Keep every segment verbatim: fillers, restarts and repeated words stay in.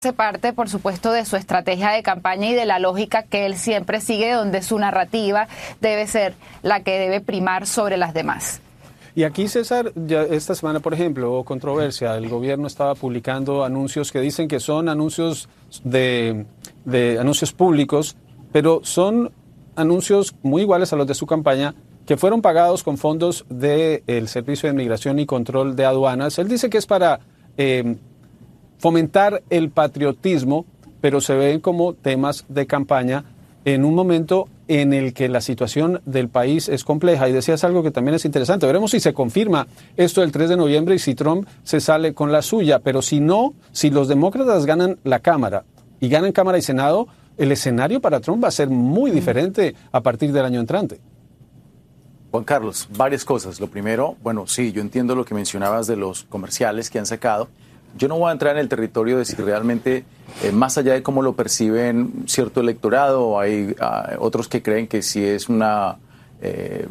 hace parte, por supuesto, de su estrategia de campaña y de la lógica que él siempre sigue, donde su narrativa debe ser la que debe primar sobre las demás. Y aquí, César, ya esta semana, por ejemplo, hubo controversia. El gobierno estaba publicando anuncios que dicen que son anuncios de, de anuncios públicos, pero son anuncios muy iguales a los de su campaña, que fueron pagados con fondos del Servicio de Migración y Control de Aduanas. Él dice que es para eh, fomentar el patriotismo, pero se ven como temas de campaña en un momento en el que la situación del país es compleja. Y decías algo que también es interesante. Veremos si se confirma esto el tres de noviembre y si Trump se sale con la suya. Pero si no, si los demócratas ganan la Cámara y ganan Cámara y Senado, el escenario para Trump va a ser muy diferente a partir del año entrante. Juan Carlos, varias cosas. Lo primero, bueno, sí, yo entiendo lo que mencionabas de los comerciales que han sacado. Yo no voy a entrar en el territorio de si realmente, eh, más allá de cómo lo perciben cierto electorado, hay uh, otros que creen que si es una, eh,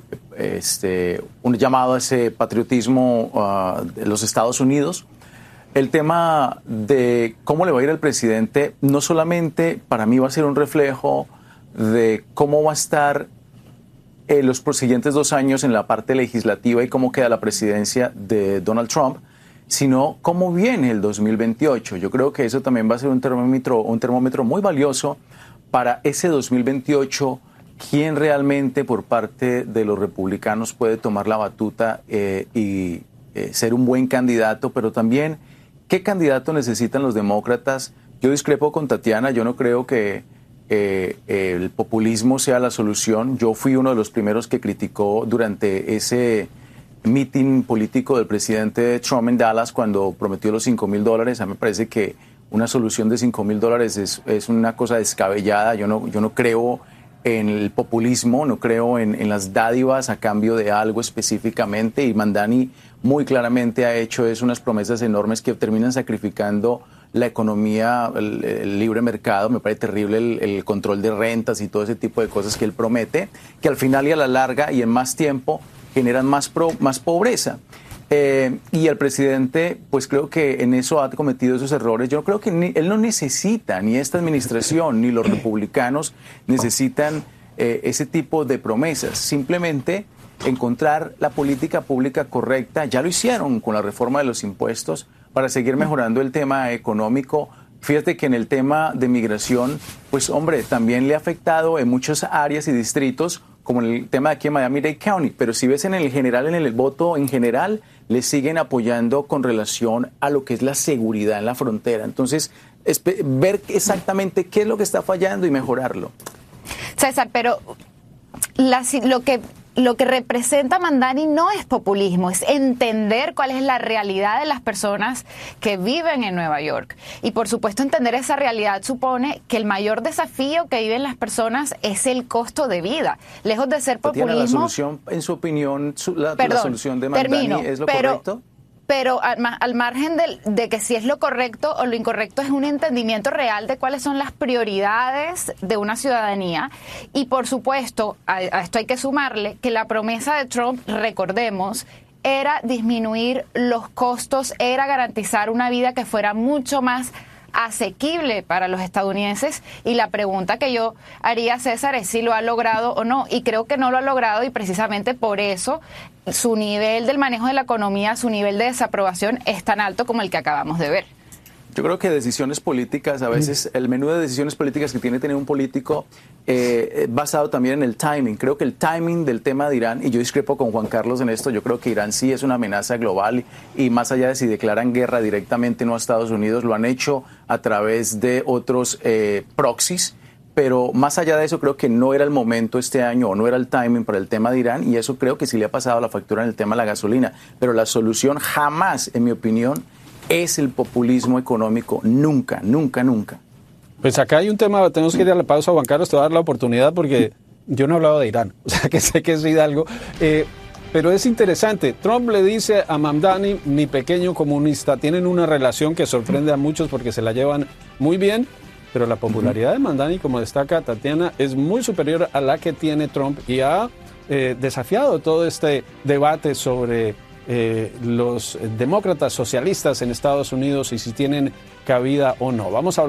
este, un llamado a ese patriotismo uh, de los Estados Unidos. El tema de cómo le va a ir al presidente, no solamente para mí va a ser un reflejo de cómo va a estar eh, los siguientes dos años en la parte legislativa y cómo queda la presidencia de Donald Trump, sino cómo viene el dos mil veintiocho. Yo creo que eso también va a ser un termómetro, un termómetro muy valioso para ese dos mil veintiocho, quién realmente por parte de los republicanos puede tomar la batuta eh, y eh, ser un buen candidato, pero también qué candidato necesitan los demócratas. Yo discrepo con Tatiana, yo no creo que eh, el populismo sea la solución. Yo fui uno de los primeros que criticó durante ese meeting político del presidente Trump en Dallas cuando prometió los cinco mil dólares. A mí me parece que una solución de cinco mil dólares es, es una cosa descabellada. Yo no, yo no creo en el populismo, no creo en, en las dádivas a cambio de algo específicamente, y Mamdani muy claramente ha hecho es unas promesas enormes que terminan sacrificando la economía, el, el libre mercado. Me parece terrible el, el control de rentas y todo ese tipo de cosas que él promete, que al final y a la larga y en más tiempo generan más, pro, más pobreza. Eh, y el presidente, pues creo que en eso ha cometido esos errores. Yo creo que ni, él no necesita, ni esta administración, ni los republicanos necesitan eh, ese tipo de promesas. Simplemente encontrar la política pública correcta. Ya lo hicieron con la reforma de los impuestos para seguir mejorando el tema económico. Fíjate que en el tema de migración, pues hombre, también le ha afectado en muchas áreas y distritos, como en el tema de aquí en Miami-Dade County, pero si ves en el general, en el voto en general, le siguen apoyando con relación a lo que es la seguridad en la frontera. Entonces, ver exactamente qué es lo que está fallando y mejorarlo. César, pero la, lo que... Lo que representa Mamdani no es populismo, es entender cuál es la realidad de las personas que viven en Nueva York. Y por supuesto entender esa realidad supone que el mayor desafío que viven las personas es el costo de vida. Lejos de ser populismo... ¿La solución, en su opinión, la, Perdón, la solución de Mamdani termino, es lo pero, correcto? Pero al, al margen de, de que si es lo correcto o lo incorrecto, es un entendimiento real de cuáles son las prioridades de una ciudadanía. Y por supuesto, a, a esto hay que sumarle que la promesa de Trump, recordemos, era disminuir los costos, era garantizar una vida que fuera mucho más asequible para los estadounidenses, y la pregunta que yo haría, César, es si lo ha logrado o no, y creo que no lo ha logrado, y precisamente por eso su nivel del manejo de la economía, su nivel de desaprobación es tan alto como el que acabamos de ver. Yo creo que decisiones políticas, a veces el menú de decisiones políticas que tiene que tener un político eh, basado también en el timing. Creo que el timing del tema de Irán, y yo discrepo con Juan Carlos en esto, yo creo que Irán sí es una amenaza global, y más allá de si declaran guerra directamente no a Estados Unidos, lo han hecho a través de otros eh, proxies. Pero más allá de eso, creo que no era el momento este año, o no era el timing para el tema de Irán, y eso creo que sí le ha pasado la factura en el tema de la gasolina. Pero la solución jamás, en mi opinión, es el populismo económico. Nunca, nunca, nunca. Pues acá hay un tema, tenemos que ir a la pausa, Juan Carlos, te voy a dar la oportunidad porque yo no he hablado de Irán, o sea que sé que es Hidalgo, eh, pero es interesante. Trump le dice a Mamdani, mi pequeño comunista. Tienen una relación que sorprende a muchos porque se la llevan muy bien, pero la popularidad de Mamdani, como destaca Tatiana, es muy superior a la que tiene Trump, y ha eh, desafiado todo este debate sobre eh, los demócratas socialistas en Estados Unidos y si tienen cabida o no. Vamos a